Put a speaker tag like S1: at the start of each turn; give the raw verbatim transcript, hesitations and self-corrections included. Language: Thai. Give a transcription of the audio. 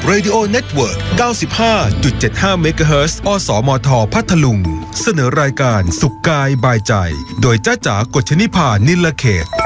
S1: Radio Network เก้าสิบห้าจุดเจ็ดห้า เมกะเฮิรตซ์ อสมท พัทลุงเสนอรายการสุขกายบายใจโดยจ้าจ๋ากฎชนิภานิลเขต